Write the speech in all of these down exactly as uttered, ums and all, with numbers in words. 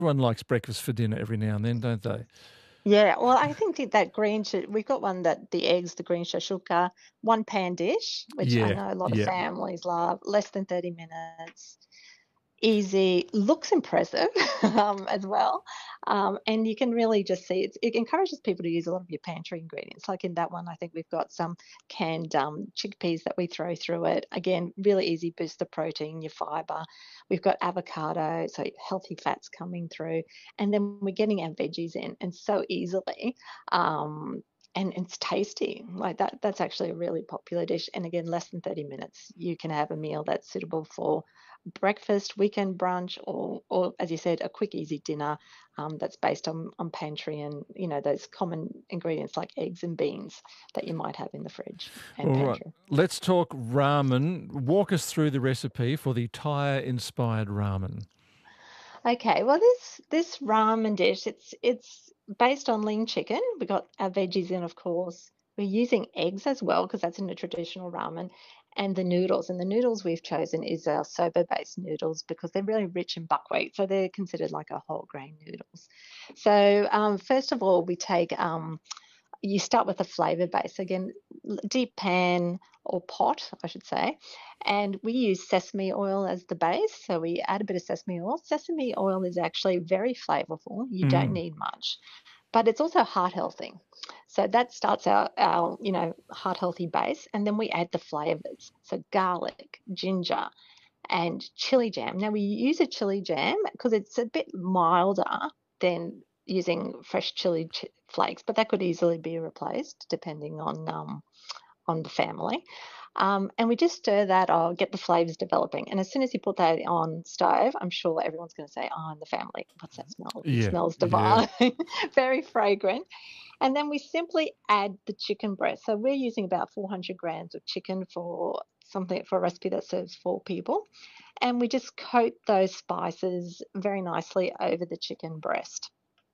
Everyone likes breakfast for dinner every now and then, don't they? Yeah, well, I think that that green sh we've got one that the eggs, the green shashuka, one pan dish, which I Yeah, know a lot of yeah. families love, less than thirty minutes. Easy, looks impressive, um, as well, um, and you can really just see it's it encourages people to use a lot of your pantry ingredients. Like in that one, I think we've got some canned, um, chickpeas that we throw through it. Again, really easy, boost the protein, your fiber. We've got avocado, so healthy fats coming through, and then we're getting our veggies in, and so easily, um, and it's tasty. Like that that's actually a really popular dish, and again, less than thirty minutes, you can have a meal that's suitable for breakfast, weekend brunch, or or as you said, a quick, easy dinner, um, that's based on on pantry and, you know, those common ingredients like eggs and beans that you might have in the fridge and All right. pantry. Let's talk ramen. Walk us through the recipe for the Thai-inspired ramen. Okay, well, this this ramen dish, it's it's based on lean chicken. We got our veggies in, of course. We're using eggs as well because that's in the traditional ramen, and the noodles. And the noodles we've chosen is our soba-based noodles because they're really rich in buckwheat, so they're considered like a whole grain noodles. So um, first of all, we take um, you start with a flavor base. Again, deep pan or pot, I should say. And we use sesame oil as the base. So we add a bit of sesame oil. Sesame oil is actually very flavorful. You don't Mm. need much, but it's also heart healthy. So that starts our, our you know, heart healthy base. And then we add the flavors. So garlic, ginger, and chili jam. Now we use a chili jam because it's a bit milder than using fresh chili ch- flakes, but that could easily be replaced depending on um, on the family. Um, and we just stir that or get the flavors developing. And as soon as you put that on stove, I'm sure everyone's going to say, "Oh, in the family, what's that smell? It Yeah, smells yeah. divine, very fragrant." And then we simply add the chicken breast. So we're using about four hundred grams of chicken for something for a recipe that serves four people, and we just coat those spices very nicely over the chicken breast.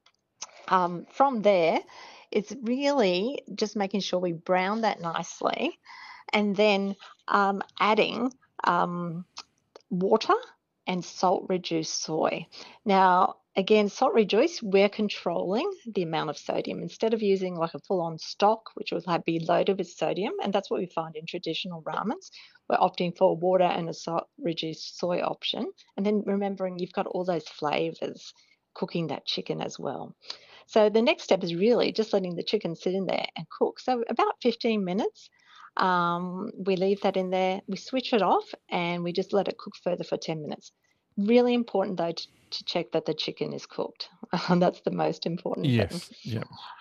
Um, from there, it's really just making sure we brown that nicely, and then um, adding um, water and salt reduced soy. Now, again, salt reduced, we're controlling the amount of sodium. Instead of using like a full on stock, which will have, be loaded with sodium, and that's what we find in traditional ramens, we're opting for water and a salt reduced soy option. And then remembering you've got all those flavors cooking that chicken as well. So the next step is really just letting the chicken sit in there and cook. So about fifteen minutes, um, we leave that in there, we switch it off, and we just let it cook further for ten minutes. Really important though to, to check that the chicken is cooked. That's the most important thing. Yes, yeah.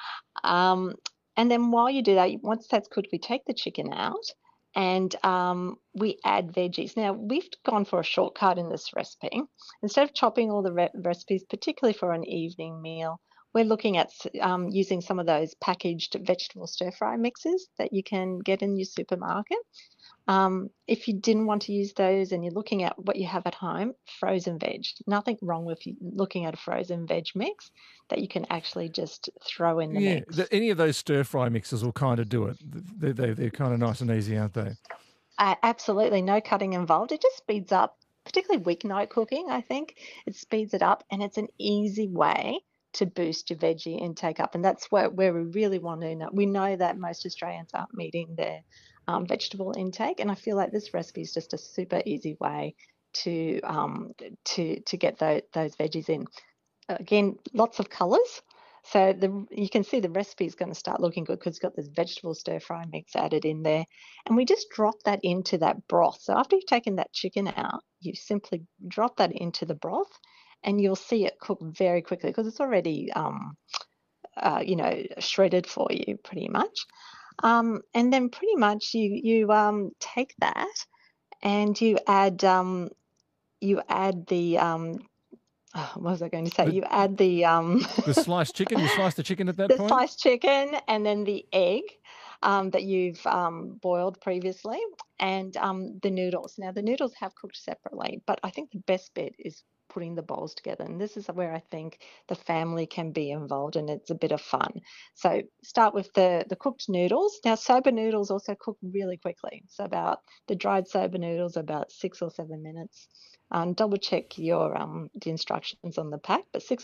Um, and then while you do that, once that's cooked, we take the chicken out and um, we add veggies. Now, we've gone for a shortcut in this recipe. Instead of chopping all the re- recipes, particularly for an evening meal, we're looking at um, using some of those packaged vegetable stir fry mixes that you can get in your supermarket. Um, if you didn't want to use those and you're looking at what you have at home, frozen veg. Nothing wrong with you looking at a frozen veg mix that you can actually just throw in the Yeah, the, mix. any of those stir fry mixes will kind of do it. They, they, they're kind of nice and easy, aren't they? Uh, absolutely, no cutting involved. It just speeds up, particularly weeknight cooking, I think. It speeds it up and it's an easy way to boost your veggie intake up. And that's where, where we really want to know. We know that most Australians aren't meeting their um, vegetable intake. And I feel like this recipe is just a super easy way to um, to to get those, those veggies in. Again, lots of colors. So the you can see the recipe is going to start looking good because it's got this vegetable stir fry mix added in there. And we just drop that into that broth. So after you've taken that chicken out, you simply drop that into the broth and you'll see it cook very quickly because it's already, um, uh, you know, shredded for you pretty much. Um, and then pretty much you, you um, take that and you add, um, you add the, um, oh, what was I going to say? The, You add the, um, the sliced chicken, you slice the chicken at that the point? sliced chicken and then the egg um, that you've um, boiled previously and um, the noodles. Now, the noodles have cooked separately, but I think the best bit is putting the bowls together. And this is where I think the family can be involved and it's a bit of fun. So start with the, the cooked noodles. Now, soba noodles also cook really quickly. So about the dried soba noodles, about six or seven minutes. Um, double check your um, the instructions on the pack, but six